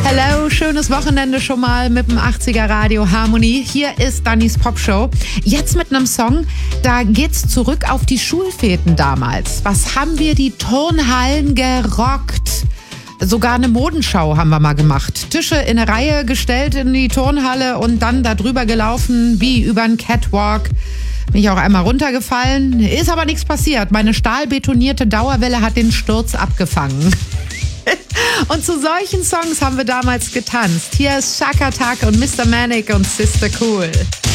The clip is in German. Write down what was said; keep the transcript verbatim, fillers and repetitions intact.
Hello, schönes Wochenende schon mal mit dem achtziger Radio Harmonie. Hier ist Dannys Popshow. Jetzt mit einem Song, da geht's zurück auf die Schulfeten damals. Was haben wir die Turnhallen gerockt? Sogar eine Modenschau haben wir mal gemacht. Tische in eine Reihe gestellt in die Turnhalle und dann da drüber gelaufen wie über einen Catwalk. Bin ich auch einmal runtergefallen. Ist aber nichts passiert. Meine stahlbetonierte Dauerwelle hat den Sturz abgefangen. Und zu solchen Songs haben wir damals getanzt. Hier ist Chaka Tak und Mister Manic und Sister Cool.